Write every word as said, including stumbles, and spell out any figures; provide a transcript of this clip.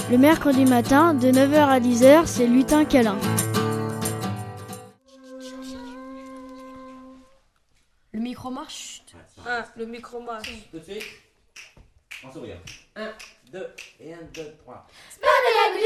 Le mercredi matin, de neuf heures à dix heures, c'est Lutin câlin. Le micro marche. Ah, le micro marche. Tout de suite, en souriant. un, deux, et un, deux, trois.